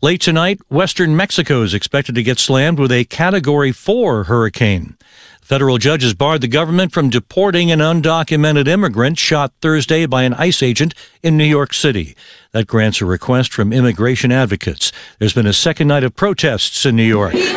Late tonight, western Mexico is expected to get slammed with a Category 4 hurricane. Federal judges barred the government from deporting an undocumented immigrant shot Thursday by an ICE agent in New York City. That grants a request from immigration advocates. There's been a second night of protests in New York. The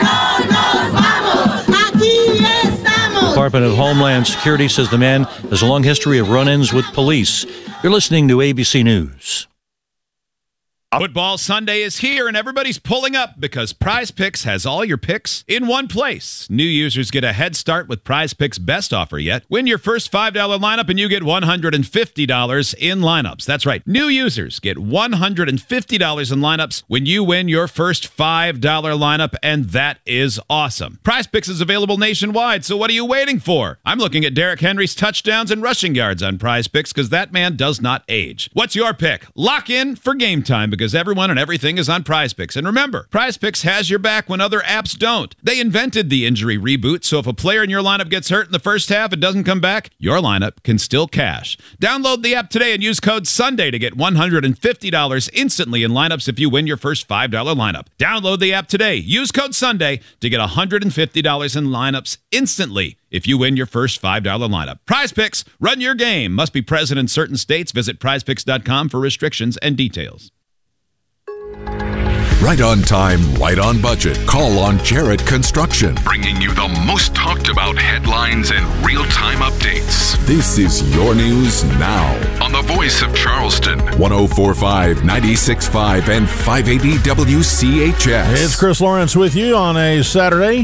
Department of Homeland Security says the man has a long history of run-ins with police. You're listening to ABC News. Football Sunday is here, and everybody's pulling up because Prize Picks has all your picks in one place. New users get a head start with Prize Picks' best offer yet. Win your first $5 lineup, and you get $150 in lineups. That's right. New users get $150 in lineups when you win your first $5 lineup, and that is awesome. Prize Picks is available nationwide, so what are you waiting for? I'm looking at Derrick Henry's touchdowns and rushing yards on Prize Picks because that man does not age. What's your pick? Lock in for game time because everyone and everything is on Prize Picks. And remember, Prize Picks has your back when other apps don't. They invented the injury reboot, so if a player in your lineup gets hurt in the first half and doesn't come back, your lineup can still cash. Download the app today and use code SUNDAY to get $150 instantly in lineups if you win your first $5 lineup. Download the app today. Use code SUNDAY to get $150 in lineups instantly if you win your first $5 lineup. Prize Picks, run your game. Must be present in certain states. Visit prizepicks.com for restrictions and details. Right on time, right on budget. Call on Jarrett Construction. Bringing you the most talked about headlines and real-time updates. This is your news now. On the voice of Charleston. 104.5, 96.5, and 580 WCHS. It's Chris Lawrence with you on a Saturday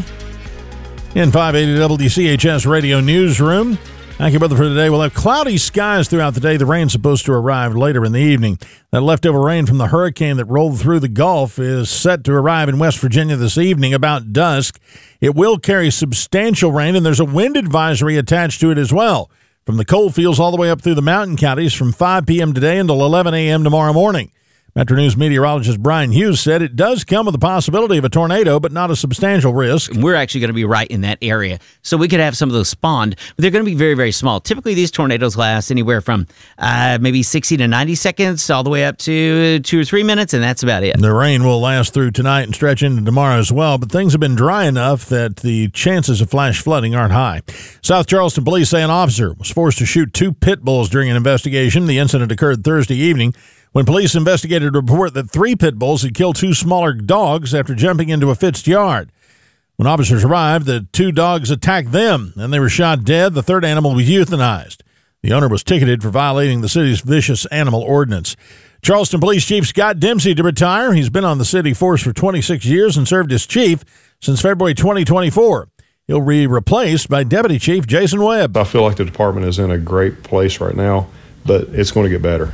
in 580 WCHS Radio Newsroom. Thank you, brother, for today. We'll have cloudy skies throughout the day. The rain's supposed to arrive later in the evening. That leftover rain from the hurricane that rolled through the Gulf is set to arrive in West Virginia this evening about dusk. It will carry substantial rain, and there's a wind advisory attached to it as well, from the coal fields all the way up through the mountain counties from 5 p.m. today until 11 a.m. tomorrow morning. Metro News meteorologist Brian Hughes said it does come with the possibility of a tornado, but not a substantial risk. We're actually going to be right in that area, so we could have some of those spawned, but they're going to be very, very small. Typically, these tornadoes last anywhere from maybe 60 to 90 seconds all the way up to 2 or 3 minutes, and that's about it. The rain will last through tonight and stretch into tomorrow as well, but things have been dry enough that the chances of flash flooding aren't high. South Charleston police say an officer was forced to shoot 2 pit bulls during an investigation. The incident occurred Thursday evening when police investigated a report that 3 pit bulls had killed 2 smaller dogs after jumping into a fenced yard. When officers arrived, the 2 dogs attacked them, and they were shot dead. The 3rd animal was euthanized. The owner was ticketed for violating the city's vicious animal ordinance. Charleston Police Chief Scott Dempsey to retire. He's been on the city force for 26 years and served as chief since February 2024. He'll be replaced by Deputy Chief Jason Webb. I feel like the department is in a great place right now, but it's going to get better.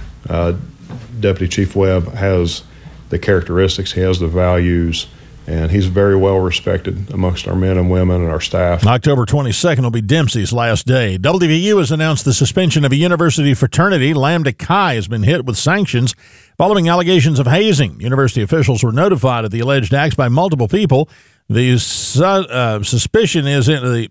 Deputy Chief Webb has the characteristics, he has the values, and he's very well respected amongst our men and women and our staff. October 22nd will be Dempsey's last day. WVU has announced the suspension of a university fraternity. Lambda Chi has been hit with sanctions following allegations of hazing. University officials were notified of the alleged acts by multiple people. The suspension is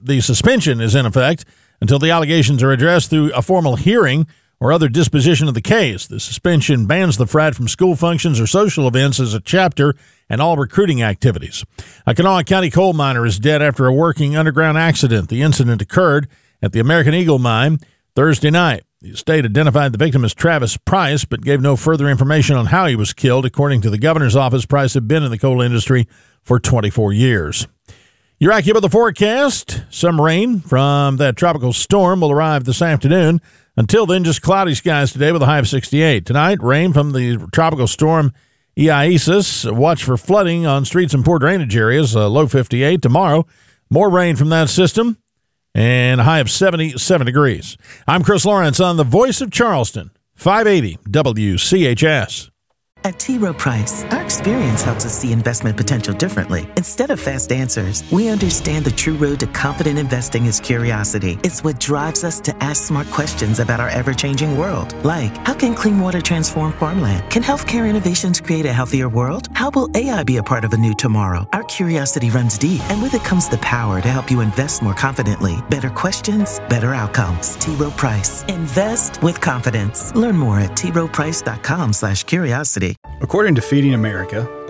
in effect until the allegations are addressed through a formal hearing or other disposition of the case. The suspension bans the frat from school functions or social events as a chapter and all recruiting activities. A Kanawha County coal miner is dead after a working underground accident. The incident occurred at the American Eagle mine Thursday night. The state identified the victim as Travis Price, but gave no further information on how he was killed. According to the governor's office, Price had been in the coal industry for 24 years. Your AccuWeather forecast. Some rain from that tropical storm will arrive this afternoon. Until then, just cloudy skies today with a high of 68. Tonight, rain from the tropical storm Isis. Watch for flooding on streets and poor drainage areas, low 58. Tomorrow, more rain from that system and a high of 77 degrees. I'm Chris Lawrence on the voice of Charleston, 580 WCHS. At T. Rowe Price, our experience helps us see investment potential differently. Instead of fast answers, we understand the true road to confident investing is curiosity. It's what drives us to ask smart questions about our ever-changing world. Like, how can clean water transform farmland? Can healthcare innovations create a healthier world? How will AI be a part of a new tomorrow? Our curiosity runs deep, and with it comes the power to help you invest more confidently. Better questions, better outcomes. T. Rowe Price. Invest with confidence. Learn more at troweprice.com/curiosity. According to Feeding America,